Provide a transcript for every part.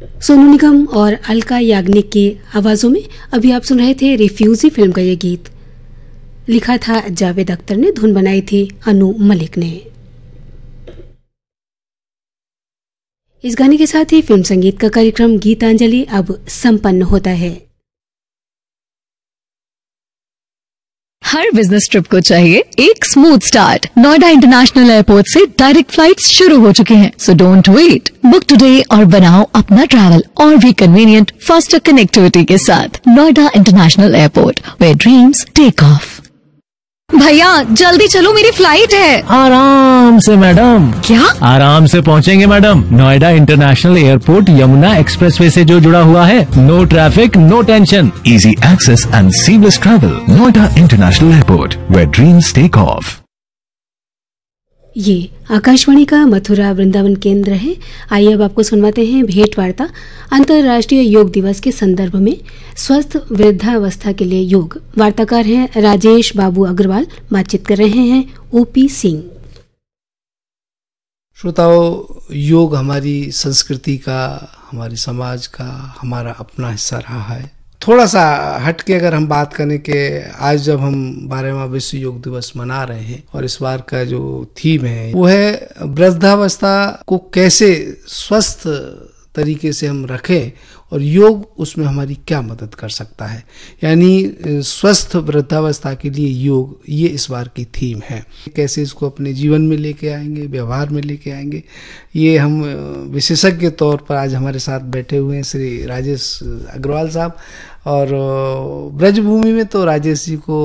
सोनू निगम और अलका याग्निक की आवाजों में अभी आप सुन रहे थे रिफ्यूजी फिल्म का ये गीत। लिखा था जावेद अख्तर ने, धुन बनाई थी अनु मलिक ने। इस गाने के साथ ही फिल्म संगीत का कार्यक्रम गीतांजलि अब संपन्न होता है। हर बिजनेस ट्रिप को चाहिए एक smooth start. Noida international airport से डायरेक्ट फ्लाइट्स शुरू हो चुकी हैं, so don't wait, book today और बनाओ अपना ट्रैवल और भी कन्वीनियंट फास्टर कनेक्टिविटी के साथ। Noida international airport, where dreams take off. भैया जल्दी चलो, मेरी फ्लाइट है। आराम से मैडम। क्या? आराम से पहुंचेंगे madam. Noida international airport Yamuna expressway से जो जुड़ा हुआ है। No traffic, no tension, easy access and seamless travel. Noida international airport, where dreams take off. ये आकाशवाणी का मथुरा वृंदावन केंद्र है। आइए अब आपको सुनवाते हैं भेंट वार्ता अंतर्राष्ट्रीय योग दिवस के संदर्भ में स्वस्थ वृद्धावस्था के लिए योग। वार्ताकार हैं राजेश बाबू अग्रवाल, बातचीत कर रहे हैं ओपी सिंह। श्रोताओं, योग हमारी संस्कृति का, हमारे समाज का, हमारा अपना हिस्सा रहा है। थोड़ा सा हटके अगर हम बात करें कि आज जब हम 12वां विश्व योग दिवस मना रहे हैं और इस बार का जो थीम है वो है वृद्धावस्था को कैसे स्वस्थ तरीके से हम रखें और योग उसमें हमारी क्या मदद कर सकता है, यानी स्वस्थ वृद्धावस्था के लिए योग, ये इस बार की थीम है। कैसे इसको अपने जीवन में लेके आएंगे, व्यवहार में लेके आएंगे, ये हम विशेषज्ञ के तौर पर आज हमारे साथ बैठे हुए हैं श्री राजेश अग्रवाल साहब। और ब्रजभूमि में तो राजेश जी को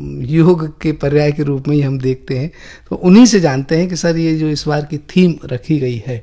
योग के पर्याय के रूप में ही हम देखते हैं, तो उन्हीं से जानते हैं कि सर ये जो इस बार की थीम रखी गई है,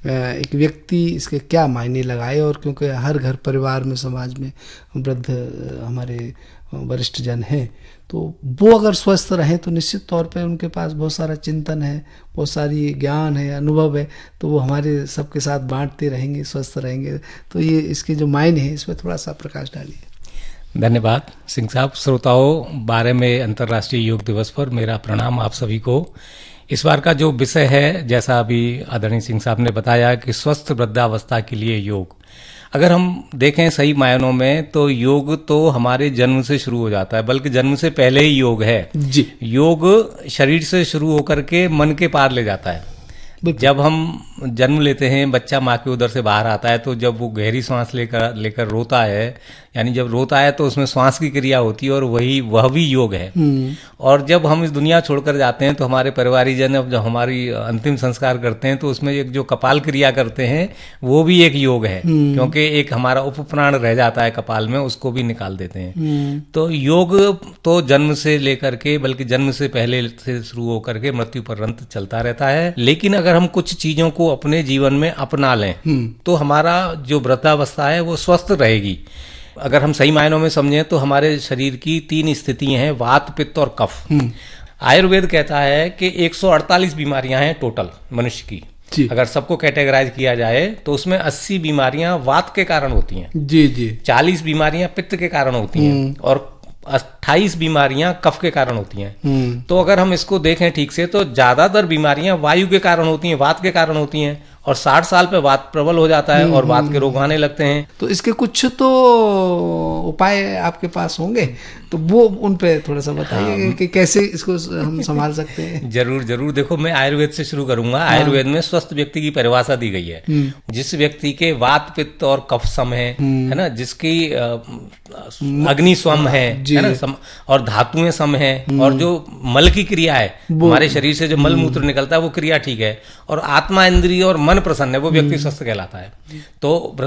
एक व्यक्ति इसके क्या मायने लगाए। और क्योंकि हर घर परिवार में, समाज में वृद्ध हमारे वरिष्ठ जन हैं, तो वो अगर स्वस्थ रहें तो निश्चित तौर पे उनके पास बहुत सारा चिंतन है, बहुत सारी ज्ञान है, अनुभव है, तो वो हमारे सबके साथ बांटते रहेंगे, स्वस्थ रहेंगे। तो ये इसके जो मायने हैं इस पर थोड़ा सा प्रकाश डालिए। धन्यवाद सिंह साहब। श्रोताओं, 12वें अंतर्राष्ट्रीय योग दिवस पर मेरा प्रणाम आप सभी को। इस बार का जो विषय है, जैसा अभी आदरणीय सिंह साहब ने बताया कि स्वस्थ वृद्धावस्था के लिए योग। अगर हम देखें सही मायनों में तो योग तो हमारे जन्म से शुरू हो जाता है, बल्कि जन्म से पहले ही योग है जी। योग शरीर से शुरू होकर के मन के पार ले जाता है। जब हम जन्म लेते हैं, बच्चा माँ के उदर से बाहर आता है, तो जब वो गहरी सांस लेकर रोता है, यानी जब रोता है तो उसमें श्वास की क्रिया होती है और वह भी योग है। और जब हम इस दुनिया छोड़कर जाते हैं तो हमारे परिवारीजन जब हमारी अंतिम संस्कार करते हैं तो उसमें एक जो कपाल क्रिया करते हैं वो भी एक योग है, क्योंकि एक हमारा उपप्राण रह जाता है कपाल में, उसको भी निकाल देते हैं। तो योग तो जन्म से लेकर के, बल्कि जन्म से पहले से शुरू होकर के मृत्यु पर्यंत चलता रहता है। लेकिन अगर हम कुछ चीजों को अपने जीवन में अपना लें तो हमारा जो वृद्धावस्था है वो स्वस्थ रहेगी। अगर हम सही मायनों में समझें तो हमारे शरीर की 3 स्थितियां हैं, वात, पित्त और कफ। आयुर्वेद कहता है कि 148 बीमारियां हैं टोटल मनुष्य की। अगर सबको कैटेगराइज किया जाए तो उसमें 80 बीमारियां वात के कारण होती हैं, जी जी, 40 बीमारियां पित्त के कारण होती हैं और 28 बीमारियां कफ के कारण होती हैं। तो अगर हम इसको देखें ठीक से तो ज्यादातर बीमारियां वायु के कारण होती हैं, वात के कारण होती हैं, और 60 साल पे वात प्रबल हो जाता है और वात के रोग आने लगते हैं। तो इसके कुछ तो उपाय आपके पास होंगे, तो वो उन पे थोड़ा सा बताइए कि कैसे इसको हम संभाल सकते हैं। जरूर जरूर। देखो, मैं आयुर्वेद से शुरू करूंगा। आयुर्वेद में स्वस्थ व्यक्ति की परिभाषा दी गई है। जिस व्यक्ति के वात, पित्त और कफ सम है ना, जिसकी अग्नि स्वम है ना, और धातुएं सम है, और जो मल की क्रिया है, हमारे शरीर से जो मल मूत्र निकलता है वो क्रिया ठीक है, और आत्मा, इंद्रिय और मन प्रसन्न है, वो व्यक्ति स्वस्थ कहलाता है। तो